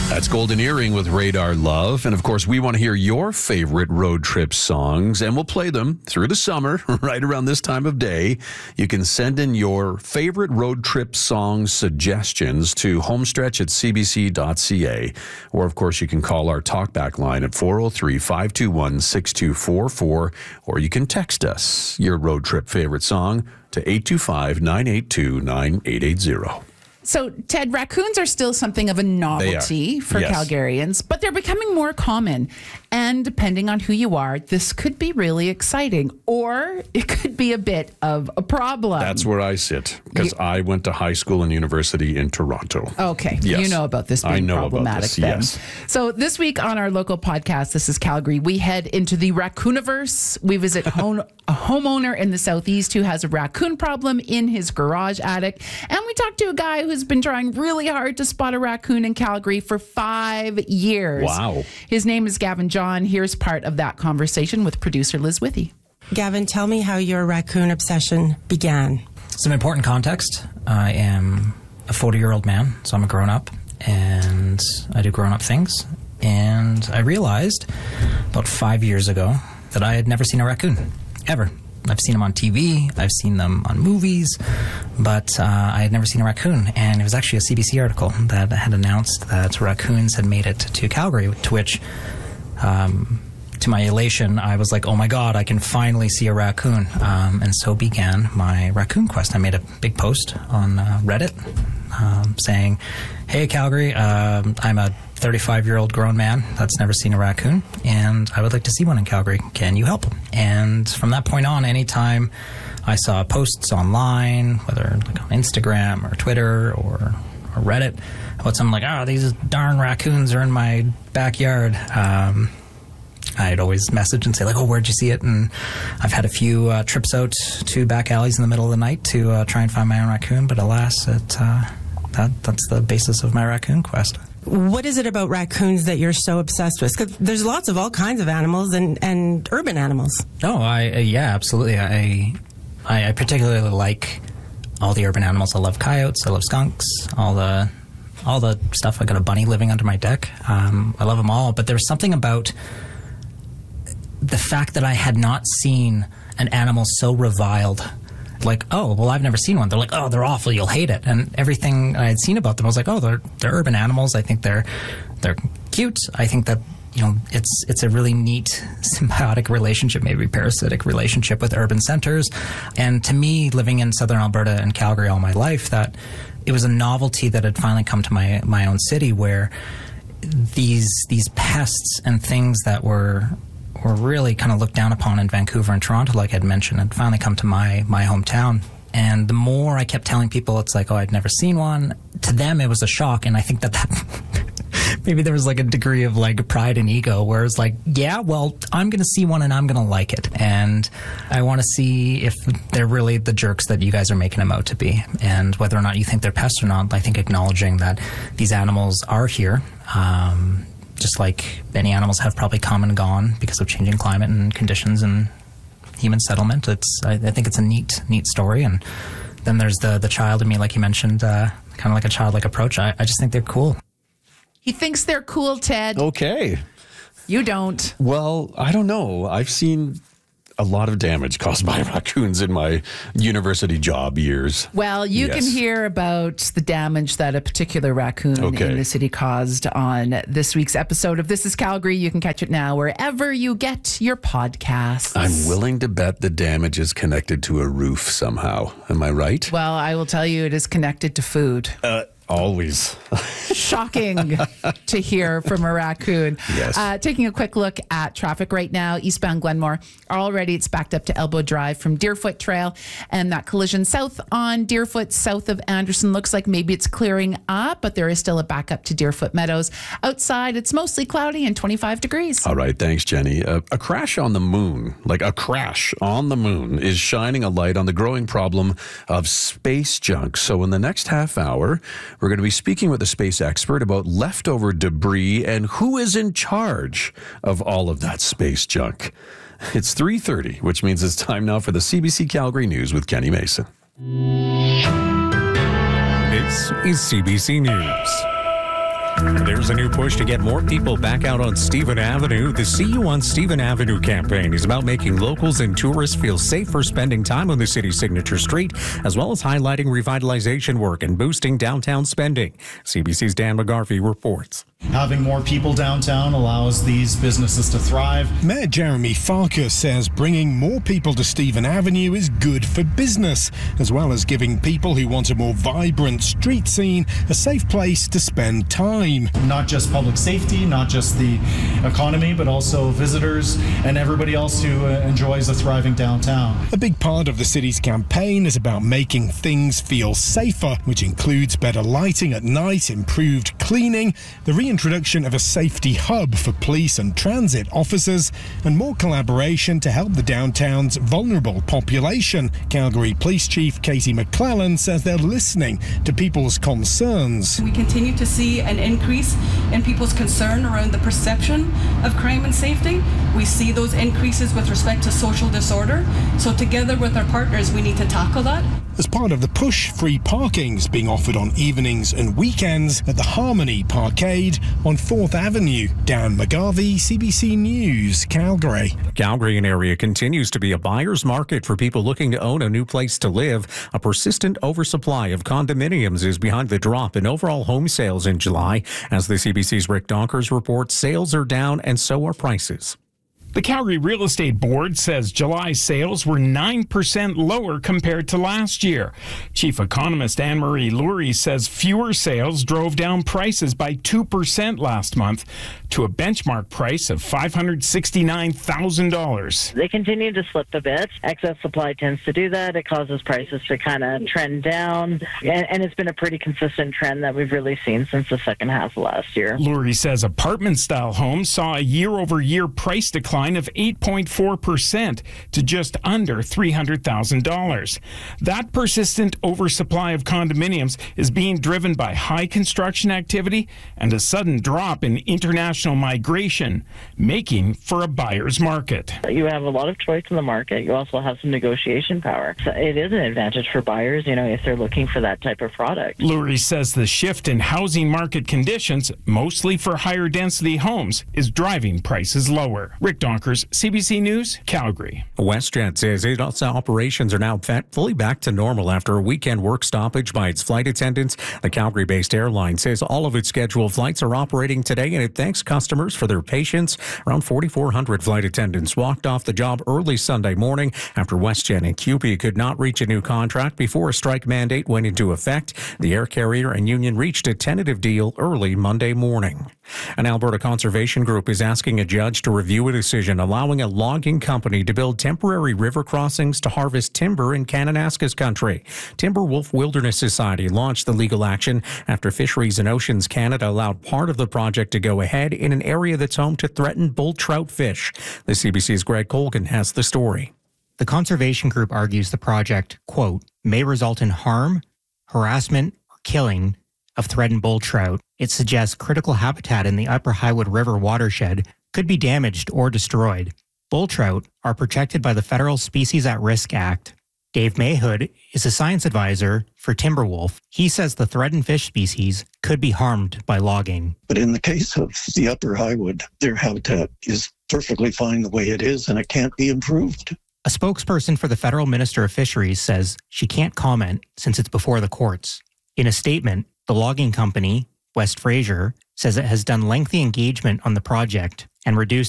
That's Golden Earring with Radar Love. And of course, we want to hear your favorite road trip songs, and we'll play them through the summer, right around this time of day. You can send in your favorite road trip song suggestions to homestretch@cbc.ca. Or, of course, you can call our talkback line at 403-521-6244, or you can text us your road trip favorite song to 825-982-9880. So, Ted, raccoons are still something of a novelty for Calgarians, but they're becoming more common. And depending on who you are, this could be really exciting, or it could be a bit of a problem. That's where I sit, because I went to high school and university in Toronto. Okay. Yes. You know about this being problematic then. Yes. So this week on our local podcast, This is Calgary, we head into the raccooniverse. We visit a homeowner in the Southeast who has a raccoon problem in his garage attic. And we talk to a guy who's been trying really hard to spot a raccoon in Calgary for 5 years. Wow. His name is Gavin John. Here's part of that conversation with producer Liz Withy. Gavin, tell me how your raccoon obsession began. Some important context. I am a 40-year-old man, so I'm a grown-up, and I do grown-up things. And I realized about 5 years ago that I had never seen a raccoon, ever. I've seen them on TV, I've seen them on movies, but I had never seen a raccoon. And it was actually a CBC article that had announced that raccoons had made it to Calgary, to which, to my elation, I was like, oh my God, I can finally see a raccoon. And so began my raccoon quest. I made a big post on Reddit saying, hey, Calgary, I'm a 35-year-old grown man that's never seen a raccoon, and I would like to see one in Calgary. Can you help? And from that point on, anytime I saw posts online, whether like on Instagram or Twitter or Reddit, about something like, these darn raccoons are in my backyard, I'd always message and say, like, where'd you see it? And I've had a few trips out to back alleys in the middle of the night to try and find my own raccoon, but alas, that's the basis of my raccoon quest. What is it about raccoons that you're so obsessed with? Because there's lots of all kinds of animals and urban animals. Oh, yeah, absolutely. I particularly like all the urban animals. I love coyotes. I love skunks. All the stuff. I got a bunny living under my deck. I love them all. But there's something about the fact that I had not seen an animal so reviled. Like, I've never seen one. They're like, they're awful, you'll hate it. And everything I had seen about them, I was like, they're urban animals. I think they're cute. I think that, it's a really neat symbiotic relationship, maybe parasitic relationship with urban centers. And to me, living in southern Alberta and Calgary all my life, that it was a novelty that had finally come to my own city, where these pests and things that were really kind of looked down upon in Vancouver and Toronto, like I'd mentioned, had finally come to my hometown. And the more I kept telling people, it's like, I'd never seen one, to them it was a shock. And I think that maybe there was like a degree of like pride and ego, where it's like, I'm going to see one and I'm going to like it. And I want to see if they're really the jerks that you guys are making them out to be. And whether or not you think they're pests or not, I think acknowledging that these animals are here, just like many animals have probably come and gone because of changing climate and conditions and human settlement. I think it's a neat story. And then there's the child in me, like you mentioned, kind of like a childlike approach. I just think they're cool. He thinks they're cool, Ted. Okay. You don't. Well, I don't know. I've seen a lot of damage caused by raccoons in my university job years. Well, you can hear about the damage that a particular raccoon in the city caused on this week's episode of This is Calgary. You can catch it now wherever you get your podcasts. I'm willing to bet the damage is connected to a roof somehow. Am I right? Well, I will tell you it is connected to food. Always. Shocking to hear from a raccoon. Yes. Taking a quick look at traffic right now, eastbound Glenmore. Already it's backed up to Elbow Drive from Deerfoot Trail. And that collision south on Deerfoot, south of Anderson, looks like maybe it's clearing up, but there is still a backup to Deerfoot Meadows. Outside, it's mostly cloudy and 25 degrees. All right. Thanks, Jenny. A crash on the moon, is shining a light on the growing problem of space junk. So in the next half hour, we're going to be speaking with a space expert about leftover debris and who is in charge of all of that space junk. It's 3:30, which means it's time now for the CBC Calgary News with Kenny Mason. This is CBC News. There's a new push to get more people back out on Stephen Avenue. The See You on Stephen Avenue campaign is about making locals and tourists feel safer spending time on the city's signature street, as well as highlighting revitalization work and boosting downtown spending. CBC's Dan McGarvey reports. Having more people downtown allows these businesses to thrive. Mayor Jeremy Farkas says bringing more people to Stephen Avenue is good for business, as well as giving people who want a more vibrant street scene a safe place to spend time. Not just public safety, not just the economy, but also visitors and everybody else who enjoys a thriving downtown. A big part of the city's campaign is about making things feel safer, which includes better lighting at night, improved cleaning, the reintroduction of a safety hub for police and transit officers, and more collaboration to help the downtown's vulnerable population. Calgary Police Chief Katie McClellan says they're listening to people's concerns. We continue to see an increase in people's concern around the perception of crime and safety. We see those increases with respect to social disorder. So together with our partners, we need to tackle that. As part of the push, free parking's being offered on evenings and weekends at the Harmony Parkade on 4th Avenue. Dan McGarvey, CBC News, Calgary. Calgary and area continues to be a buyer's market for people looking to own a new place to live. A persistent oversupply of condominiums is behind the drop in overall home sales in July. As the CBC's Rick Donkers reports, sales are down and so are prices. The Calgary Real Estate Board says July sales were 9% lower compared to last year. Chief economist Anne-Marie Lurie says fewer sales drove down prices by 2% last month to a benchmark price of $569,000. They continue to slip a bit. Excess supply tends to do that. It causes prices to kind of trend down. And it's been a pretty consistent trend that we've really seen since the second half of last year. Lurie says apartment-style homes saw a year-over-year price decline of 8.4% to just under $300,000. That persistent oversupply of condominiums is being driven by high construction activity and a sudden drop in international migration, making for a buyer's market. You have a lot of choice in the market. You also have some negotiation power. So it is an advantage for buyers, if they're looking for that type of product. Lurie says the shift in housing market conditions, mostly for higher density homes, is driving prices lower. Rick Donkers, CBC News, Calgary. WestJet says its operations are now fully back to normal after a weekend work stoppage by its flight attendants. The Calgary-based airline says all of its scheduled flights are operating today, and it thanks customers for their patience. Around 4,400 flight attendants walked off the job early Sunday morning after WestJet and QP could not reach a new contract before a strike mandate went into effect. The air carrier and union reached a tentative deal early Monday morning. An Alberta conservation group is asking a judge to review a decision allowing a logging company to build temporary river crossings to harvest timber in Kananaskis country. Timberwolf Wilderness Society launched the legal action after Fisheries and Oceans Canada allowed part of the project to go ahead in an area that's home to threatened bull trout fish. The CBC's Greg Colgan has the story. The conservation group argues the project, quote, may result in harm, harassment, or killing of threatened bull trout. It suggests critical habitat in the Upper Highwood River watershed could be damaged or destroyed. Bull trout are protected by the Federal Species at Risk Act. Dave Mayhood is a science advisor for Timberwolf. He says the threatened fish species could be harmed by logging. But in the case of the Upper Highwood, their habitat is perfectly fine the way it is, and it can't be improved. A spokesperson for the Federal Minister of Fisheries says she can't comment since it's before the courts. In a statement, the logging company, West Fraser, says it has done lengthy engagement on the project and reduced